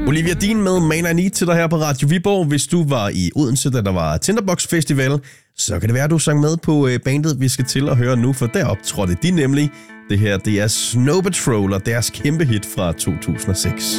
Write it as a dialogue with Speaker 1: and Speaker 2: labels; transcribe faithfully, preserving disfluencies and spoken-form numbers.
Speaker 1: Olivia Dean med Man I Need til dig her på Radio Viborg. Hvis du var i Odense, da der var Tinderbox Festival, så kan det være, at du sang med på bandet, vi skal til at høre nu, for der optrådte de nemlig. Det her, det er Snow Patrol og deres kæmpe hit fra to tusind og seks.